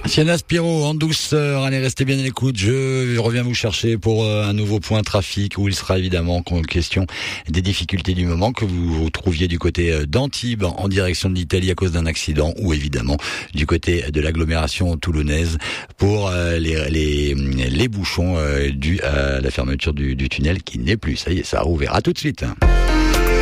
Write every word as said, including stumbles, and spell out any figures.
Sienna Spiro, en douceur, allez restez bien à l'écoute, je reviens vous chercher pour un nouveau point trafic où il sera évidemment question des difficultés du moment, que vous vous trouviez du côté d'Antibes en direction de l'Italie à cause d'un accident, ou évidemment du côté de l'agglomération toulonnaise pour les, les, les bouchons dus à la fermeture du, du tunnel qui n'est plus. Ça y est, ça a rouvert. À tout de suite.